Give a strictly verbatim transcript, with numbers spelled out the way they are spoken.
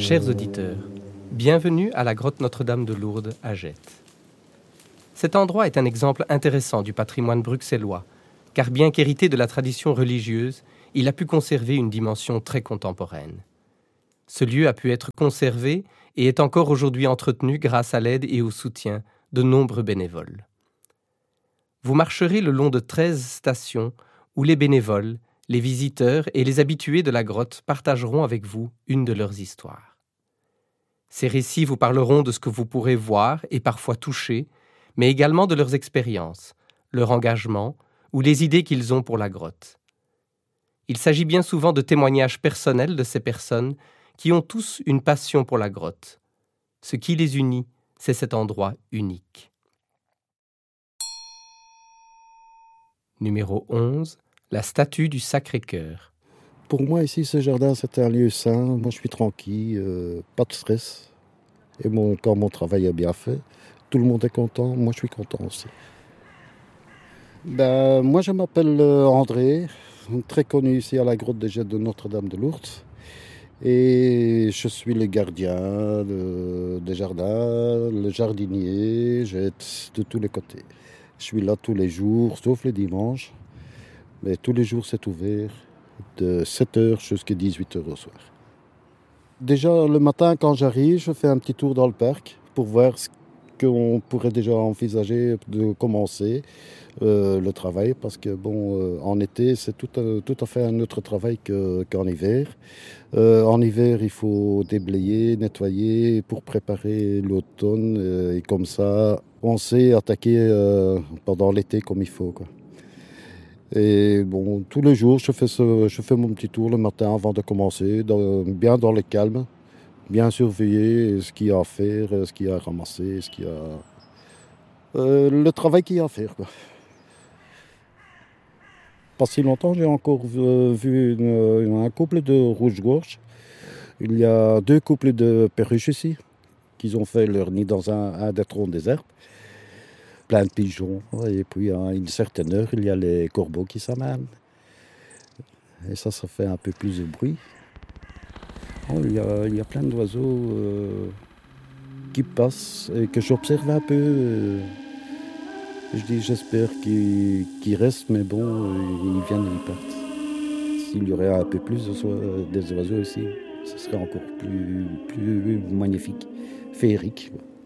Chers auditeurs, bienvenue à la grotte Notre-Dame de Lourdes à Gêtes. Cet endroit est un exemple intéressant du patrimoine bruxellois, car bien qu'hérité de la tradition religieuse, il a pu conserver une dimension très contemporaine. Ce lieu a pu être conservé et est encore aujourd'hui entretenu grâce à l'aide et au soutien de nombreux bénévoles. Vous marcherez le long de treize stations où les bénévoles, les visiteurs et les habitués de la grotte partageront avec vous une de leurs histoires. Ces récits vous parleront de ce que vous pourrez voir et parfois toucher, mais également de leurs expériences, leur engagement ou les idées qu'ils ont pour la grotte. Il s'agit bien souvent de témoignages personnels de ces personnes qui ont tous une passion pour la grotte. Ce qui les unit, c'est cet endroit unique. Numéro onze, la statue du Sacré-Cœur. Pour moi, ici, ce jardin, c'est un lieu sain. Moi, je suis tranquille, euh, pas de stress. Et mon, quand mon travail est bien fait, tout le monde est content. Moi, je suis content aussi. Ben, moi, je m'appelle euh, André, très connu ici à la grotte des Gêtes de Notre-Dame de Lourdes. Et je suis le gardien de, des jardins, le jardinier, j'aide de tous les côtés. Je suis là tous les jours, sauf les dimanches. Mais tous les jours, c'est ouvert de sept heures jusqu'à dix-huit heures au soir. Déjà, le matin, quand j'arrive, je fais un petit tour dans le parc pour voir ce qu'on pourrait déjà envisager de commencer euh, le travail. Parce que, bon, euh, en été, c'est tout à, tout à fait un autre travail que, qu'en hiver. Euh, en hiver, il faut déblayer, nettoyer pour préparer l'automne. Euh, et comme ça, on sait attaquer euh, pendant l'été comme il faut, quoi. Et bon, tous les jours, je fais, ce, je fais mon petit tour le matin avant de commencer, dans, bien dans le calme, bien surveiller ce qu'il y a à faire, ce qu'il y a à ramasser, ce qu'il y a... Euh, le travail qu'il y a à faire, quoi. Pas si longtemps, j'ai encore vu, vu une, un couple de rouge-gorge. Il y a deux couples de perruches ici, qui ont fait leur nid dans un, un des troncs des herbes. Plein de pigeons, et puis à une certaine heure, il y a les corbeaux qui s'amènent. Et ça, ça fait un peu plus de bruit. Oh, il, y a, il y a plein d'oiseaux euh, qui passent et que j'observe un peu. Euh, je dis, j'espère qu'ils, qu'ils restent, mais bon, euh, ils viennent et ils partent. S'il y aurait un peu plus de, des oiseaux ici, ce serait encore plus, plus magnifique, féerique.